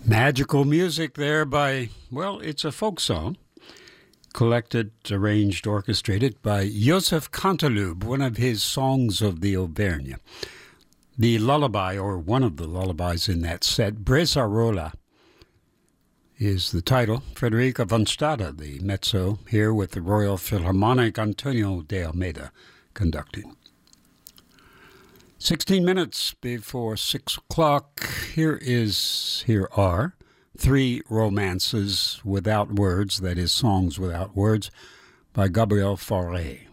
Magical music there by, well, it's a folk song, collected, arranged, orchestrated by Joseph Canteloube, one of his songs of the Auvergne. The lullaby, or one of the lullabies in that set, Bresarola, is the title. Frederica von Stade, the mezzo, here with the Royal Philharmonic, Antonio de Almeida conducting. 16 minutes before 6 o'clock, here are three romances without words, that is, songs without words, by Gabriel Fauré.